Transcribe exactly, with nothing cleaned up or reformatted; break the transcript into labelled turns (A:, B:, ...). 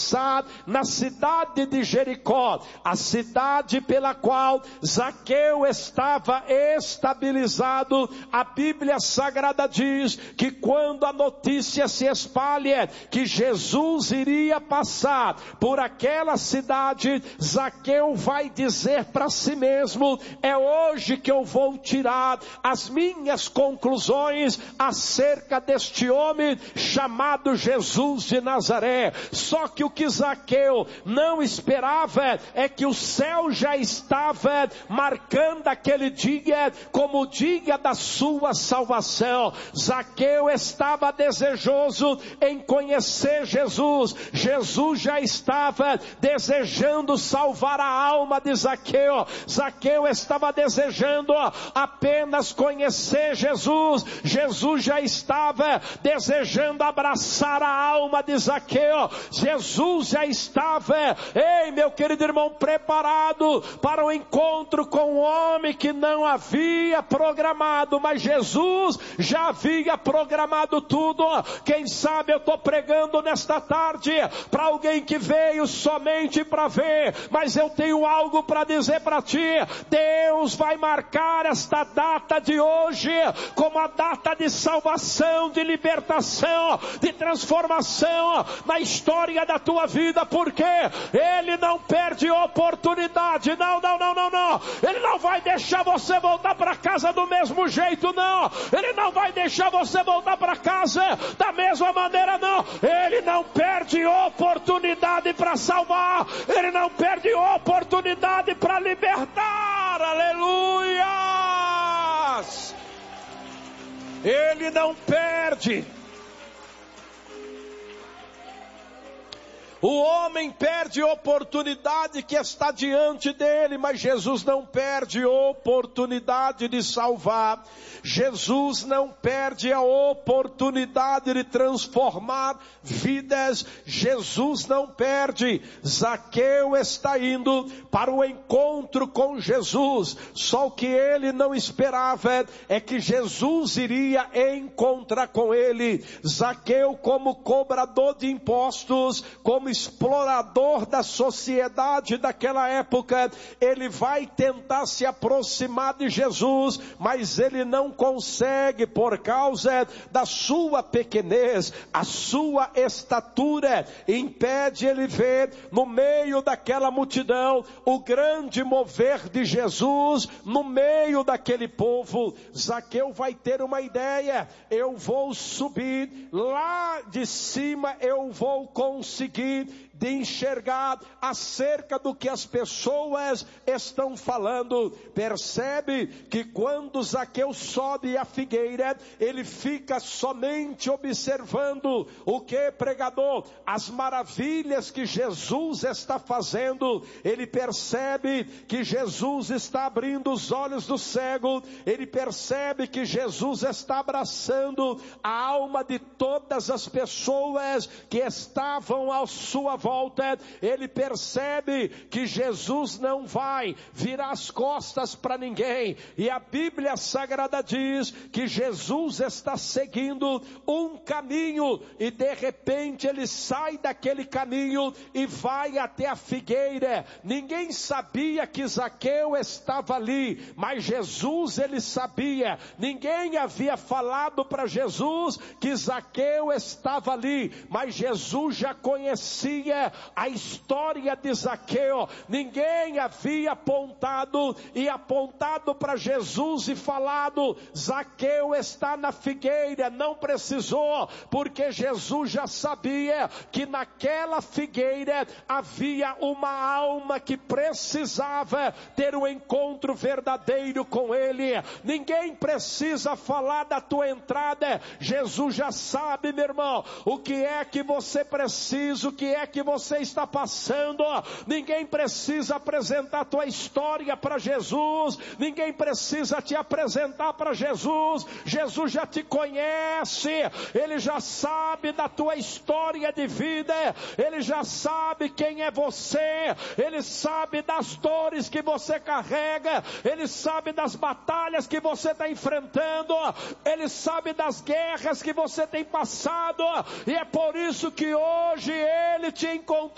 A: passar na cidade de Jericó, a cidade pela qual Zaqueu estava estabilizado. A Bíblia Sagrada diz que quando a notícia se espalha que Jesus iria passar por aquela cidade, Zaqueu vai dizer para si mesmo: é hoje que eu vou tirar as minhas conclusões acerca deste homem chamado Jesus de Nazaré. Só que o que Zaqueu não esperava é que o céu já estava marcando aquele dia como o dia da sua salvação. Zaqueu estava desejoso em conhecer Jesus. Jesus já estava desejando salvar a alma de Zaqueu. Zaqueu estava desejando apenas conhecer Jesus. Jesus já estava desejando abraçar a alma de Zaqueu. Jesus já estava, ei meu querido irmão, preparado para o encontro com um homem que não havia programado, mas Jesus já havia programado tudo. Quem sabe eu estou pregando nesta tarde para alguém que veio somente para ver, mas eu tenho algo para dizer para ti. Deus vai marcar esta data de hoje como a data de salvação, de libertação, de transformação na história da tua vida, porque Ele não perde oportunidade. Não, não, não, não, não. Ele não vai deixar você voltar para casa do mesmo jeito, não. Ele não vai deixar você voltar para casa da mesma maneira, não. Ele não perde oportunidade para salvar. Ele não perde oportunidade para libertar. Aleluias! Ele não perde. O homem perde oportunidade que está diante dele, mas Jesus não perde oportunidade de salvar. Jesus não perde a oportunidade de transformar vidas. Jesus não perde. Zaqueu está indo para o encontro com Jesus. Só o que ele não esperava é que Jesus iria encontrar com ele. Zaqueu, como cobrador de impostos, como explorador da sociedade daquela época, ele vai tentar se aproximar de Jesus, mas ele não consegue por causa da sua pequenez. A sua estatura impede ele ver no meio daquela multidão o grande mover de Jesus no meio daquele povo. Zaqueu vai ter uma ideia: eu vou subir lá de cima, eu vou conseguir de enxergar acerca do que as pessoas estão falando. Percebe que quando Zaqueu sobe a figueira, ele fica somente observando o que, pregador? As maravilhas que Jesus está fazendo. Ele percebe que Jesus está abrindo os olhos do cego. Ele percebe que Jesus está abraçando a alma de todas as pessoas que estavam à sua volta. Ele percebe que Jesus não vai virar as costas para ninguém, e a Bíblia Sagrada diz que Jesus está seguindo um caminho, e de repente ele sai daquele caminho e vai até a figueira. Ninguém sabia que Zaqueu estava ali, mas Jesus ele sabia. Ninguém havia falado para Jesus que Zaqueu estava ali, mas Jesus já conhecia a história de Zaqueu. Ninguém havia apontado e apontado para Jesus e falado: Zaqueu está na figueira. Não precisou, porque Jesus já sabia que naquela figueira havia uma alma que precisava ter um encontro verdadeiro com ele. Ninguém precisa falar da tua entrada. Jesus já sabe, meu irmão, o que é que você precisa, o que é que você está passando. Ninguém precisa apresentar a tua história para Jesus. Ninguém precisa te apresentar para Jesus. Jesus já te conhece. Ele já sabe da tua história de vida. Ele já sabe quem é você. Ele sabe das dores que você carrega. Ele sabe das batalhas que você está enfrentando. Ele sabe das guerras que você tem passado. E é por isso que hoje Ele te encontrou